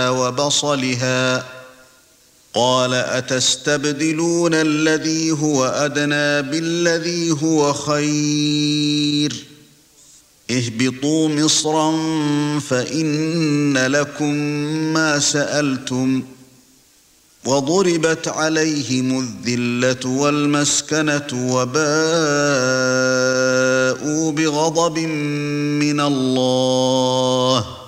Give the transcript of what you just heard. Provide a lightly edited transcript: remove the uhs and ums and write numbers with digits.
وبصلها قال أتستبدلون الذي هو أدنى بالذي هو خير اهبطوا مصرا فإن لكم ما سألتم وضربت عليهم الذلة والمسكنة وباءوا بغضب من الله